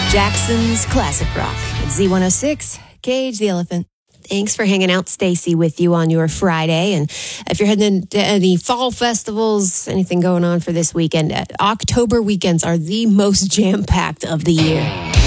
Jackson's Classic Rock at Z106, Cage the Elephant. Thanks for hanging out, Stacy, with you on your Friday. And if you're heading into any fall festivals, anything going on for this weekend, October weekends are the most jam-packed of the year.